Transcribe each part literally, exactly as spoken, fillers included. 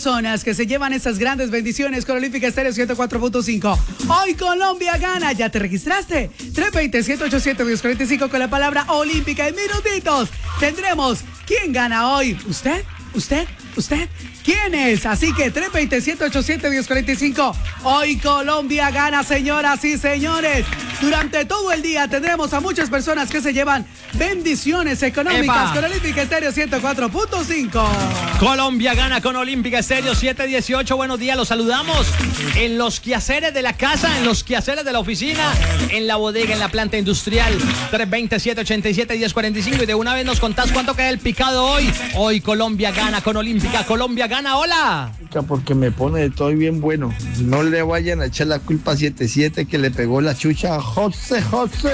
personas que se llevan estas grandes bendiciones con Olímpica Estéreo ciento cuatro punto cinco. Hoy Colombia gana. ¿Ya te registraste? tres dos cero, siete ocho siete, dos cuatro cinco con la palabra Olímpica. En minutitos tendremos ¿quién gana hoy? ¿Usted? ¿Usted? ¿Usted? ¿Quién es? Así que tres dos cero, siete ocho siete, dos cuatro cinco. Hoy Colombia gana, señoras y señores. Durante todo el día tendremos a muchas personas que se llevan bendiciones económicas. ¡Epa! Con Olímpica Estéreo ciento cuatro punto cinco. Colombia gana con Olímpica Estéreo siete dieciocho. Buenos días, los saludamos en los quehaceres de la casa, en los quehaceres de la oficina, en la bodega, en la planta industrial. tres dos cero, siete ocho siete, uno cero cuatro cinco. Y de una vez nos contás cuánto queda el picado hoy. Hoy Colombia gana con Olímpica. Colombia gana, hola. Porque me pone de todo y bien bueno. No le vayan a echar la culpa a siete siete que le pegó la chucha a José José.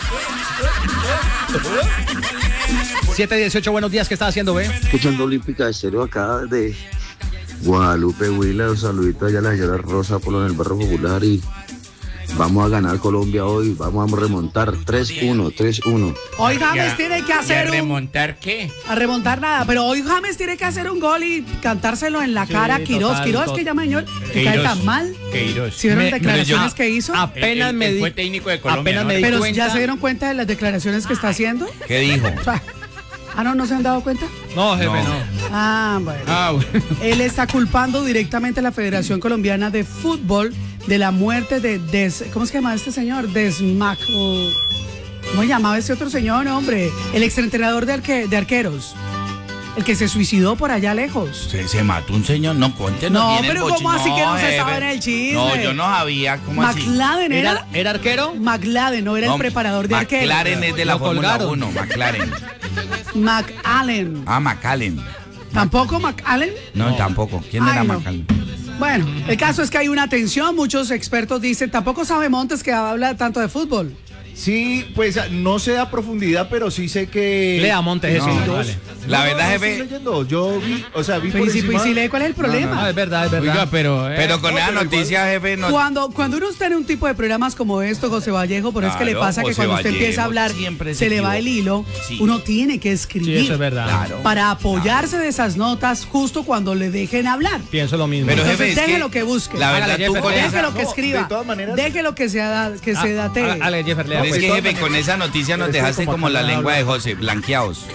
siete dieciocho, buenos días, ¿qué estás haciendo, ve? Escuchando Olímpica Estéreo acá de Guadalupe, Huila. Un saludito allá a la señora Rosa por en el barrio popular y vamos a ganar Colombia hoy, vamos a remontar tres uno, tres uno. Hoy James tiene que hacer ¿Y a remontar un... qué? A remontar nada, pero hoy James tiene que hacer un gol y cantárselo en la sí, cara a Quirós. Total, Quirós, total. que llama señor, que cae tan mal. Queiroz. ¿Sí vieron Me- las declaraciones yo- que hizo? Apenas Él- me él di... fue técnico de Colombia, apenas ¿no? me di Pero cuenta... ya se dieron cuenta de las declaraciones que está haciendo. ¿Qué dijo? O sea, ah, no, no se han dado cuenta. No, jefe, No. no. Ah, bueno. Ah, bueno. Él está culpando directamente a la Federación Colombiana de Fútbol de la muerte de Des, ¿cómo se llama este señor? Desmac, o- ¿cómo se llamaba este otro señor, hombre? El exentrenador de, arque, de arqueros. El que se suicidó por allá lejos. Se, se mató un señor, no cuente, No, tiene el pero ¿cómo bochi- así que no se jefe. sabe en el chisme? No, yo no sabía, ¿cómo así? McLaren era. ¿Era, ¿Era arquero? McLaren, no era el No, preparador de arqueros. McLaren es de la Lo Fórmula colgaron. uno, McLaren. McAllen. Ah, McAllen. ¿Tampoco McAllen? No, No. tampoco. ¿Quién Ay, era no. McAllen? Bueno, el caso es que hay una tensión. Muchos expertos dicen, tampoco sabe Montes que habla tanto de fútbol. Sí, pues no sé a profundidad, pero sí sé que... Lea Montes eso, No, vale. La no, verdad, no, jefe- estoy leyendo. Yo vi, o sea, vi por Pues sí, encima... pues sí, lee cuál es el problema. Ah, es verdad, es verdad. Oiga, pero... Pero con no, esa pero noticia, jefe, no... Cuando, cuando uno está en un tipo de programas como esto, José Vallejo, pero es que le Claro, pasa que José cuando usted Vallejo empieza a hablar, siempre se, se le va el hilo, Sí. uno tiene que Sí, escribir eso es verdad. Claro. para apoyarse de esas notas justo cuando le dejen hablar. Pienso lo mismo. Pero, Entonces, jefe, es deje que lo que busque. La verdad, Hágale, tú Jeffer, con lea. esa... Deje lo que No, escriba. de todas maneras- Deje lo que se, da- que se Ah, datee. hágale, Jeffer, lea, Es pues. que, de jefe, todas con esa noticia nos Estoy dejaste como como la acá lengua de hablando. José, blanqueados.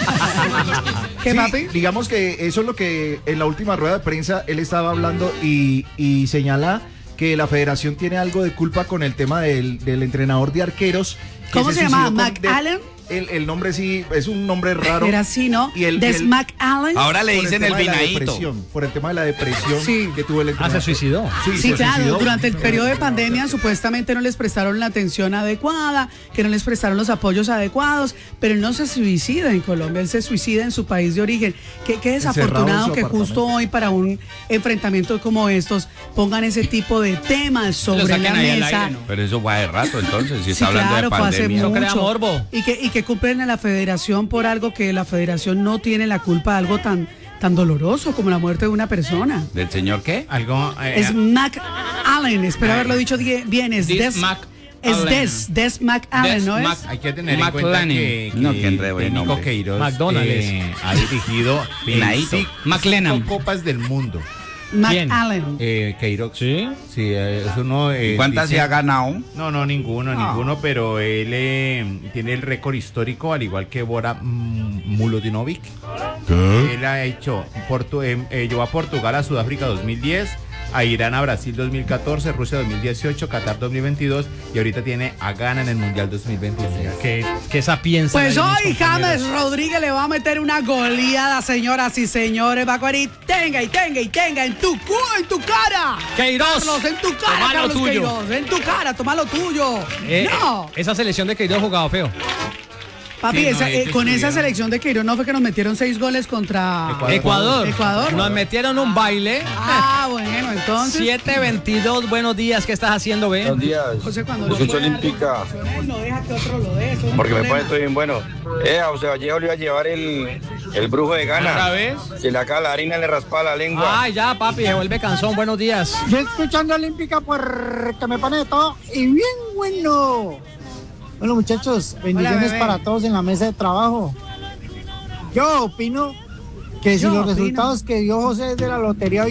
¿Qué, Sí, papi? digamos que eso es lo que en la última rueda de prensa él estaba hablando y, y señala que la federación tiene algo de culpa con el tema del, del entrenador de arqueros. que ¿Cómo se llama? suicidó con- de- ¿McAllen? El, el nombre sí, es un nombre raro. Era así, ¿no? Y el- Des el- McAllen. Ahora le por dicen el tema de la vinadito. depresión, por el tema de la depresión Sí. que tuvo el Ah, entrenador. se suicidó. Sí, Sí, se claro, suicidó. durante el periodo de pandemia supuestamente no les prestaron la atención adecuada, que no les prestaron los apoyos adecuados, pero él no se suicida en Colombia, él se suicida en su país de origen. Qué, qué Encerrado en desafortunado su que justo hoy para un enfrentamiento como estos pongan ese tipo de temas sobre saquen la ahí al mesa. aire, ¿no? Pero eso fue de rato, entonces, si Sí, está hablando claro, de fue hace pandemia. Eso crea mucho. morbo. Y que, y que cumplen a la federación por algo que la federación no tiene la culpa de algo tan, tan doloroso como la muerte de una persona. ¿Del señor qué? Algo... eh, Es McAllen, espero haberlo dicho die- bien, es Des Des, McAllen. es Des, Des McAllen, ¿no es? Hay que tener McLaren. en cuenta que, que No, qué enredo de técnico nombre. Queiroz McDonald's. eh, ha dirigido Pinadito. cinco, McLennan. cinco copas del mundo. ¿Quién? McAllen. Eh, Queiroz. ¿Sí? Sí, eh, es uno. eh, ¿Cuántas dice- se ha ganado? No, no, ninguno, ninguno, pero él eh, tiene el récord histórico, al igual que Bora mm, Mulodinovic. Él ha hecho, Portu- eh, eh, llevó a Portugal a Sudáfrica dos mil diez, a Irán a Brasil dos mil catorce, Rusia dos mil dieciocho, Qatar dos mil veintidós y ahorita tiene a Ghana en el Mundial dos mil veintiséis. Que, que esa piensa. Pues hoy James Rodríguez le va a meter una goleada, señoras y señores. Va a coger y tenga y tenga y tenga en tu cu, en tu cara. Queiroz, Carlos, en tu cara, toma lo Carlos tuyo. Queiroz, en tu cara, toma lo tuyo. Eh, no, eh, esa selección de Queiroz jugaba feo. papi, sí, no, esa- es eh, que con esa estuvieron- selección de Queiroz no fue que nos metieron seis goles contra Ecuador. Ecuador. Ecuador. Nos metieron un baile. Ah, bueno, entonces. siete veintidós, buenos días, ¿qué estás haciendo, ve? Buenos días. José, cuando Yo no escucho puede dar Olímpica. condiciones, no deja que otro lo dé, eso es un Porque me problema. pone todo bien bueno. Eh, a José Vallejo le iba a llevar el, el brujo de ¿Otra Ghana. vez? Se le acaba la harina, le raspa la lengua. Ay, ya, papi, se vuelve cansón, buenos días. Yo escuchando Olímpica porque me pone de todo y bien bueno. Bueno, muchachos, bendiciones bebé. para todos en la mesa de trabajo. Yo opino que si Yo los opino. resultados que dio José de la lotería